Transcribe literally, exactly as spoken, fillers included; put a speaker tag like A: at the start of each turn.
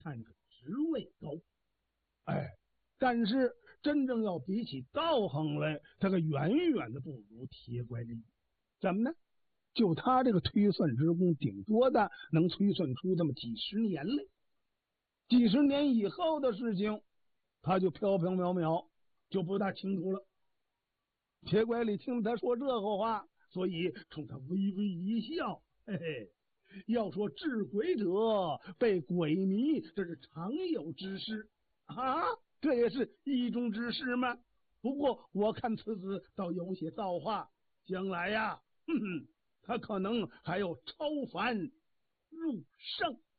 A: 看着职位高，哎，但是真正要比起道行来，他可远远的不如铁拐李。怎么呢？就他这个推算之功，顶多的能推算出这么几十年来，几十年以后的事情，他就飘飘渺渺，就不大清楚了。铁拐李听他说这个话，所以冲他微微一笑，嘿嘿。要说治鬼者被鬼迷，这是常有之事啊，这也是一种之事吗？不过我看此子倒有些造化，将来呀，哼哼，他可能还要超凡入圣。